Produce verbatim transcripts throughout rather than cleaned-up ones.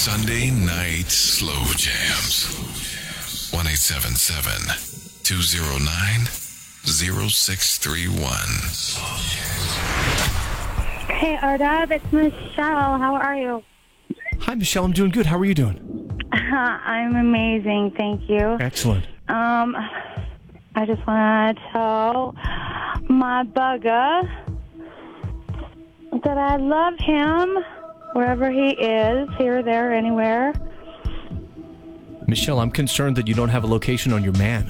Sunday Night Slow Jams. one eight seven seven, two oh nine, oh six three one. Hey, Ardab, it's Michelle. How are you? Hi, Michelle. I'm doing good. How are you doing? I'm amazing, thank you. Excellent. Um, I just want to tell my bugger that I love him wherever he is, here, there, anywhere. Michelle, I'm concerned that you don't have a location on your man.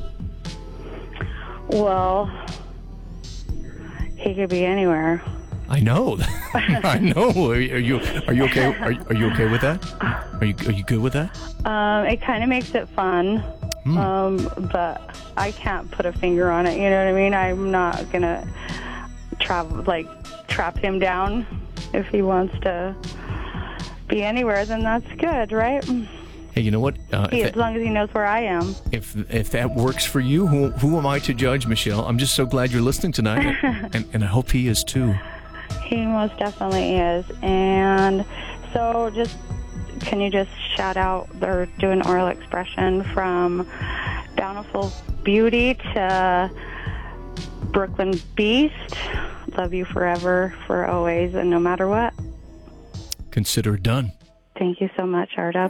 Well, he could be anywhere. I know. I know. Are you are you, are you okay? Are, are you okay with that? Are you are you good with that? Um, it kind of makes it fun, Hmm. um, but I can't put a finger on it. You know what I mean? I'm not gonna travel like trap him down. If he wants to be anywhere, then that's good, right? Hey, you know what? Uh, He, if, as long as he knows where I am. if if that works for you, who who am I to judge, Michelle? I'm just so glad you're listening tonight, and and I hope he is too. He most definitely is. And so just, can you just shout out, or do an oral expression from Bountiful Beauty to Brooklyn Beast. Love you forever, for always, and no matter what. Consider it done. Thank you so much, Ardab.